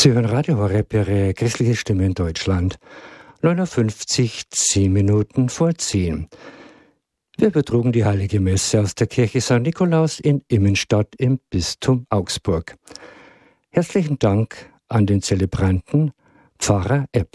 Sie hören Radio Horeb, Ihre christliche Stimme in Deutschland. 9:50, 10 Minuten vor 10. Wir übertrugen die Heilige Messe aus der Kirche St. Nikolaus in Immenstadt im Bistum Augsburg. Herzlichen Dank an den Zelebranten Pfarrer Epp.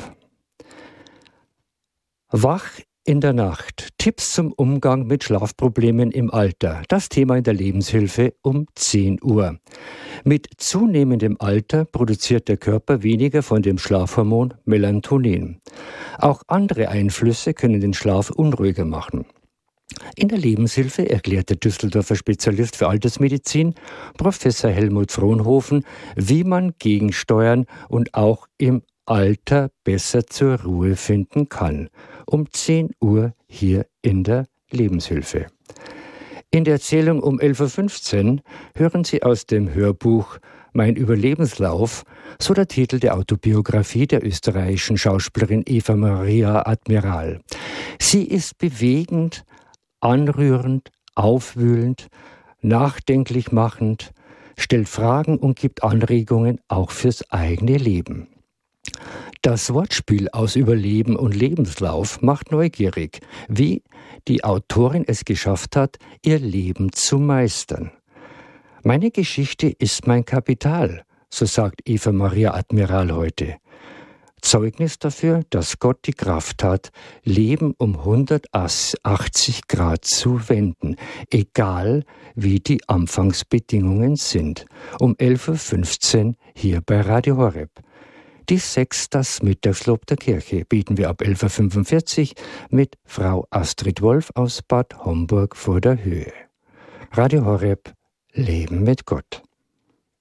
Wach in der Nacht. Tipps zum Umgang mit Schlafproblemen im Alter. Das Thema in der Lebenshilfe um 10 Uhr. Mit zunehmendem Alter produziert der Körper weniger von dem Schlafhormon Melatonin. Auch andere Einflüsse können den Schlaf unruhiger machen. In der Lebenshilfe erklärt der Düsseldorfer Spezialist für Altersmedizin, Professor Helmut Fronhofen, wie man gegensteuern und auch im Alter besser zur Ruhe finden kann. Um 10 Uhr hier in der Lebenshilfe. In der Erzählung um 11:15 Uhr hören Sie aus dem Hörbuch Mein Überlebenslauf, so der Titel der Autobiografie der österreichischen Schauspielerin Eva Maria Admiral. Sie ist bewegend, anrührend, aufwühlend, nachdenklich machend, stellt Fragen und gibt Anregungen auch fürs eigene Leben. Das Wortspiel aus Überleben und Lebenslauf macht neugierig, wie die Autorin es geschafft hat, ihr Leben zu meistern. Meine Geschichte ist mein Kapital, so sagt Eva Maria Admiral heute. Zeugnis dafür, dass Gott die Kraft hat, Leben um 180 Grad zu wenden, egal wie die Anfangsbedingungen sind. Um 11:15 Uhr hier bei Radio Horeb. Die 6, das Mittagslob der Kirche, bieten wir ab 11:45 Uhr mit Frau Astrid Wolf aus Bad Homburg vor der Höhe. Radio Horeb, Leben mit Gott.